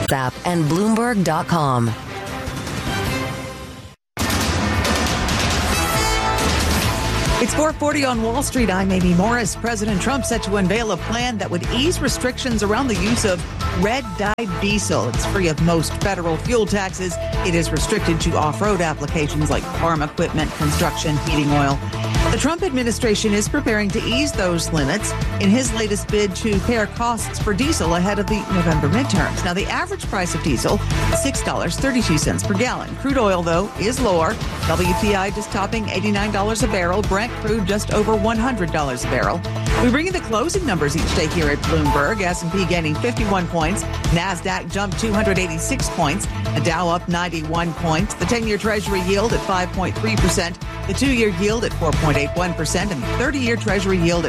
app and Bloomberg.com. It's 4:40 on Wall Street. I'm Amy Morris. President Trump set to unveil a plan that would ease restrictions around the use of red-dyed diesel. It's free of most federal fuel taxes. It is restricted to off-road applications like farm equipment, construction, heating oil. The Trump administration is preparing to ease those limits in his latest bid to pare costs for diesel ahead of the November midterms. Now, the average price of diesel, $6.32 per gallon. Crude oil, though, is lower. WTI just topping $89 a barrel. Brent crude just over $100 a barrel. We bring you the closing numbers each day here at Bloomberg. S&P gaining 51 points. NASDAQ jumped 286 points. The Dow up 91 points. The 10-year Treasury yield at 5.3%. The 2-year yield at 4.81%. And the 30-year Treasury yield at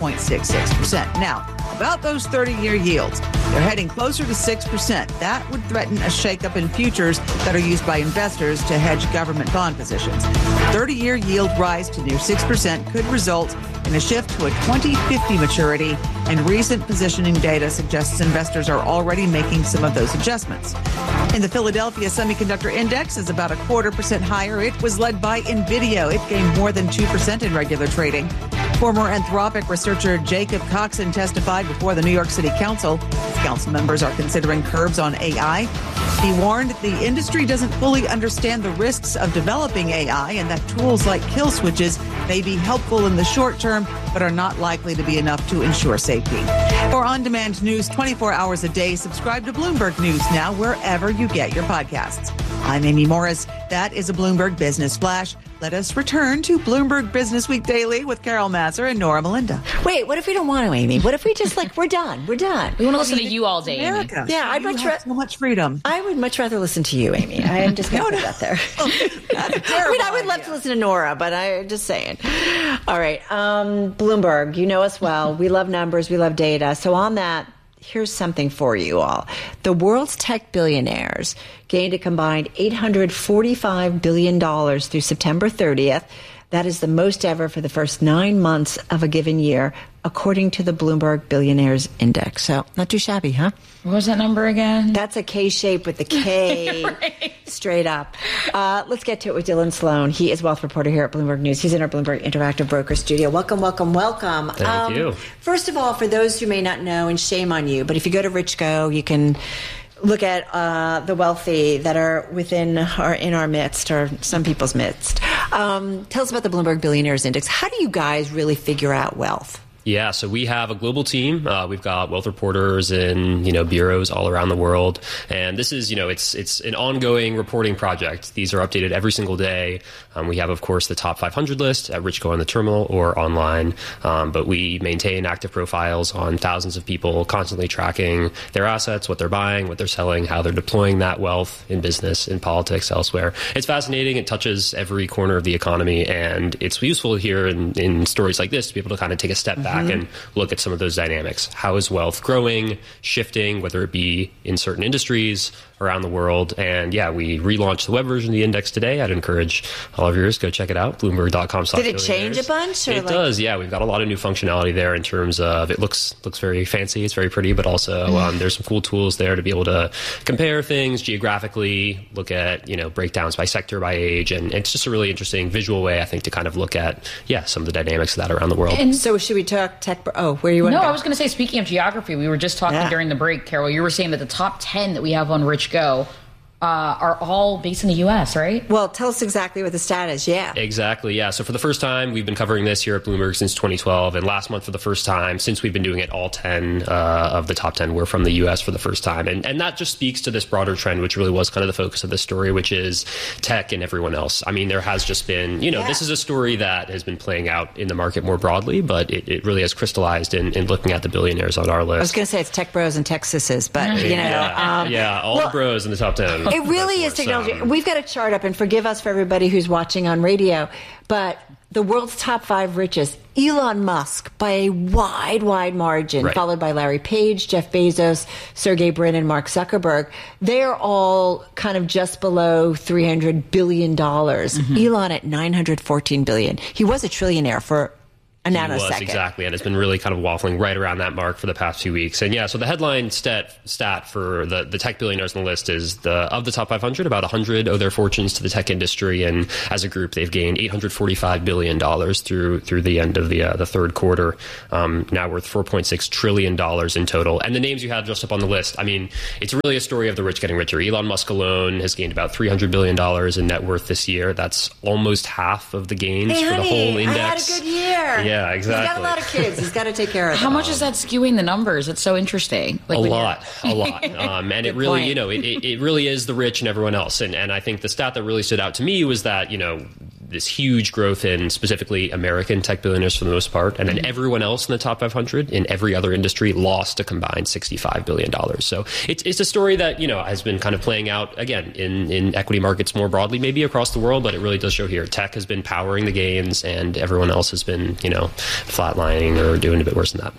5.66%. Now, about those 30-year yields, they're heading closer to 6%. That would threaten a shakeup in futures that are used by investors to hedge government bond positions. 30-year yield rise to near 6% could result in a shift to a 2050 maturity, and recent positioning data suggests investors are already making some of those adjustments. In the Philadelphia Semiconductor Index is about 0.25% higher. It was led by NVIDIA. It gained more than 2% in regular trading. Former Anthropic researcher Jacob Coxon testified before the New York City Council. His council members are considering curbs on AI. He warned the industry doesn't fully understand the risks of developing AI and that tools like kill switches may be helpful in the short term, but are not likely to be enough to ensure safety. For on-demand news 24 hours a day, subscribe to Bloomberg News now wherever you get your podcasts. I'm Amy Morris. That is a Bloomberg Business Flash. Let us return to Bloomberg Business Week Daily with Carol Mazur and Nora Melinda. Wait, what if we don't want to, Amy? What if we just we're done? We're done. We want to listen to you all day, America. Amy. Yeah, I'd much rather so much freedom. I would much rather listen to you, Amy. I'm just going to put that there. I would love to listen to Nora, but I'm just saying. All right, Bloomberg, you know us well. We love numbers. We love data. So on that, here's something for you all. The world's tech billionaires gained a combined $845 billion through September 30th. That is the most ever for the first 9 months of a given year, according to the Bloomberg Billionaires Index. So not too shabby, huh? What was that number again? That's a K shape with the K right. Straight up. Let's get to it with Dylan Sloan. He is wealth reporter here at Bloomberg News. He's in our Bloomberg Interactive Broker studio. Welcome, welcome, welcome. Thank you. First of all, for those who may not know, and shame on you, but if you go to RichGo, you can look at the wealthy that are in our midst, or some people's midst. Tell us about the Bloomberg Billionaires Index. How do you guys really figure out wealth? Yeah, so we have a global team. We've got wealth reporters in, bureaus all around the world. And this is, it's an ongoing reporting project. These are updated every single day. We have, of course, the top 500 list at RichGo on the terminal or online. But we maintain active profiles on thousands of people, constantly tracking their assets, what they're buying, what they're selling, how they're deploying that wealth in business, in politics, elsewhere. It's fascinating. It touches every corner of the economy. And it's useful here in stories like this to be able to kind of take a step back and look at some of those dynamics. How is wealth growing, shifting, whether it be in certain industries around the world? And yeah, we relaunched the web version of the index today. I'd encourage all of yours, go check it out, bloomberg.com. Did it change a bunch? It does, yeah. We've got a lot of new functionality there in terms of it looks very fancy, it's very pretty, but also there's some cool tools there to be able to compare things geographically, look at, breakdowns by sector, by age, and it's just a really interesting visual way, I think, to kind of look at, some of the dynamics of that around the world. And so should we talk tech? Oh, where you want to go? I was going to say, speaking of geography, we were just talking during the break, Carol. You were saying that the top 10 that we have on RichGo are all based in the U.S., right? Well, tell us exactly what the stat is. Yeah. Exactly, yeah. So for the first time, we've been covering this here at Bloomberg since 2012. And last month, for the first time, since we've been doing it, all 10 of the top 10 were from the U.S. for the first time. And that just speaks to this broader trend, which really was kind of the focus of this story, which is tech and everyone else. I mean, there has just been, this is a story that has been playing out in the market more broadly, but it really has crystallized in looking at the billionaires on our list. I was going to say it's tech bros and tech sisses, but, all the bros in the top 10. It really is technology. We've got a chart up, and forgive us for everybody who's watching on radio, but the world's top 5 richest, Elon Musk by a wide margin, followed by Larry Page, Jeff Bezos, Sergey Brin, and Mark Zuckerberg. They're all kind of just below $300 billion. Elon at $914 billion. He was a trillionaire for A nanosecond. Exactly. And it's been really kind of waffling right around that mark for the past few weeks. And yeah, so the headline stat for the tech billionaires on the list is of the top 500, about 100 owe their fortunes to the tech industry. And as a group, they've gained $845 billion through the end of the third quarter, now worth $4.6 trillion in total. And the names you have just up on the list, I mean, it's really a story of the rich getting richer. Elon Musk alone has gained about $300 billion in net worth this year. That's almost half of the gains for the whole index. I had a good year. Yeah, exactly. He's got a lot of kids. He's got to take care of them. How much is that skewing the numbers? It's so interesting. Like a lot. And it really, it really is the rich and everyone else. And I think the stat that really stood out to me was that, this huge growth in specifically American tech billionaires for the most part, and then everyone else in the top 500 in every other industry lost a combined $65 billion. So it's a story that, has been kind of playing out, again, in equity markets more broadly, maybe across the world, but it really does show here. Tech has been powering the gains and everyone else has been, flatlining or doing a bit worse than that.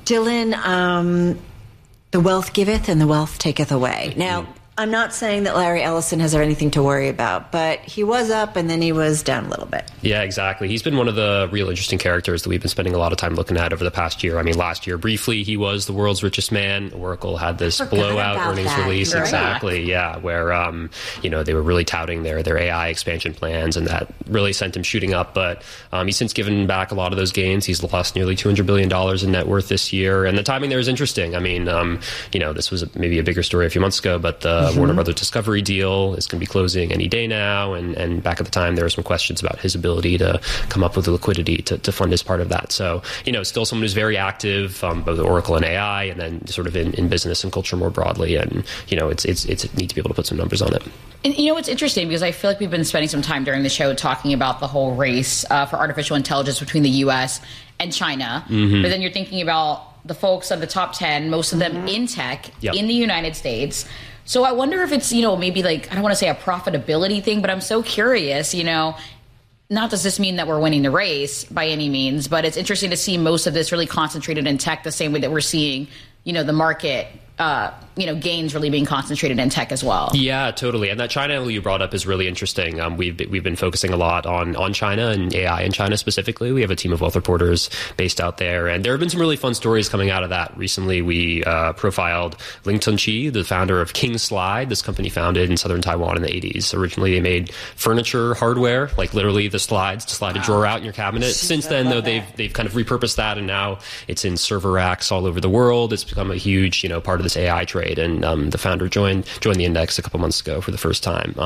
Dylan, the wealth giveth and the wealth taketh away. Now, I'm not saying that Larry Ellison has anything to worry about, but he was up and then he was down a little bit. Yeah, exactly. He's been one of the real interesting characters that we've been spending a lot of time looking at over the past year. I mean, last year, briefly, he was the world's richest man. Oracle had this blowout earnings release. Right. Exactly, yeah, where, they were really touting their AI expansion plans, and that really sent him shooting up. But he's since given back a lot of those gains. He's lost nearly $200 billion in net worth this year. And the timing there is interesting. I mean, this was maybe a bigger story a few months ago, but the Warner Brothers Discovery deal is going to be closing any day now. And back at the time, there were some questions about his ability to come up with the liquidity to fund his part of that. So, still someone who's very active, both Oracle and AI, and then sort of in business and culture more broadly. And, it's neat to be able to put some numbers on it. And, it's interesting because I feel like we've been spending some time during the show talking about the whole race for artificial intelligence between the U.S. and China. But then you're thinking about the folks of the top 10, most of them in tech, in the United States. So I wonder if it's, maybe like, I don't want to say a profitability thing, but I'm so curious, not does this mean that we're winning the race by any means, but it's interesting to see most of this really concentrated in tech the same way that we're seeing, the market gains really being concentrated in tech as well. Yeah, totally. And that China angle you brought up is really interesting. We've been focusing a lot on China and AI in China specifically. We have a team of wealth reporters based out there, and there have been some really fun stories coming out of that. Recently, we profiled Ling Tongqi, the founder of King Slide, this company founded in southern Taiwan in the 80s. Originally, they made furniture hardware, like literally the slides to slide a drawer out in your cabinet. Since then, though, they've kind of repurposed that, and now it's in server racks all over the world. It's become a huge, part of this AI trade, and the founder joined the index a couple months ago for the first time.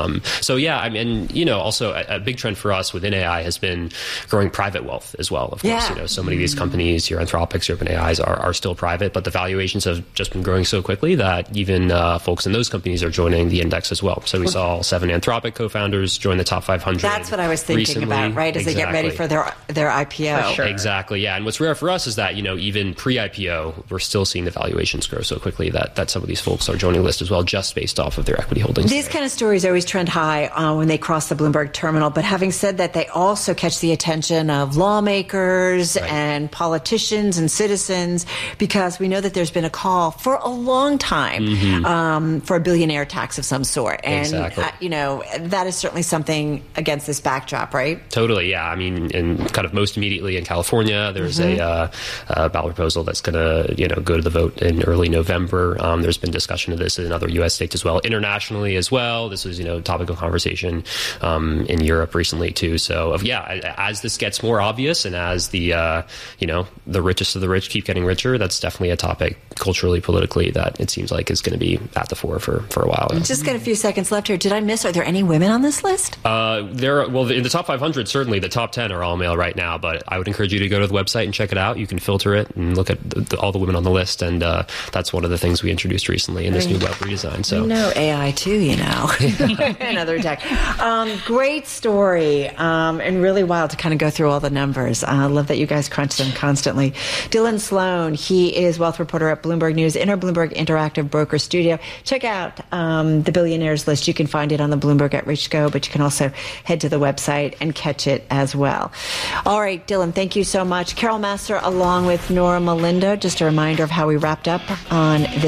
Also a big trend for us within AI has been growing private wealth as well. Of course, so many of these companies, your Anthropics, your OpenAIs are still private, but the valuations have just been growing so quickly that even folks in those companies are joining the index as well. So we saw 7 Anthropic co-founders join the top 500. That's what I was thinking recently. About, right? As they get ready for their IPO. For sure. Exactly, yeah. And what's rare for us is that, even pre-IPO, we're still seeing the valuations grow so quickly that some of these folks are joining the list as well, just based off of their equity holdings. These kind of stories always trend high when they cross the Bloomberg terminal. But having said that, they also catch the attention of lawmakers and politicians and citizens, because we know that there's been a call for a long time for a billionaire tax of some sort. And, that is certainly something against this backdrop, right? Totally, yeah. I mean, and kind of most immediately in California, there's a ballot proposal that's going to, go to the vote in early November. There's been discussion of this in other U.S. states as well, internationally as well. This was, topic of conversation in Europe recently too. So, as this gets more obvious and as the richest of the rich keep getting richer, that's definitely a topic culturally, politically that it seems like is going to be at the fore for a while. Just got a few seconds left here. Did I miss? Are there any women on this list? In the top 500, certainly the top 10 are all male right now. But I would encourage you to go to the website and check it out. You can filter it and look at all the women on the list, and that's one of the things we introduced recently in this new web redesign. So AI too, another tech. Great story, and really wild to kind of go through all the numbers. I love that you guys crunch them constantly. Dylan Sloan, he is wealth reporter at Bloomberg News in our Bloomberg Interactive Broker Studio. Check out the billionaires list. You can find it on the Bloomberg at Rich Go, but you can also head to the website and catch it as well. All right, Dylan, thank you so much. Carol Massar along with Nora Malindo. Just a reminder of how we wrapped up on this Monday.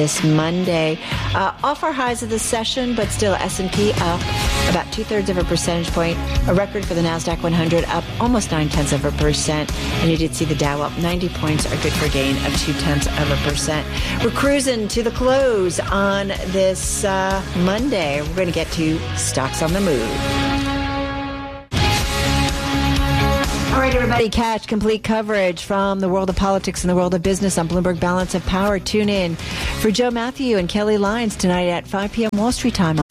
Monday. Off our highs of the session, but still S&P up about 2/3 of a percentage point. A record for the NASDAQ 100 up almost 0.9%. And you did see the Dow up 90 points, a good for a gain of 0.2%. We're cruising to the close on this Monday. We're going to get to stocks on the move. All right, everybody, catch complete coverage from the world of politics and the world of business on Bloomberg Balance of Power. Tune in for Joe Matthew and Kelly Lyons tonight at 5 p.m. Wall Street time.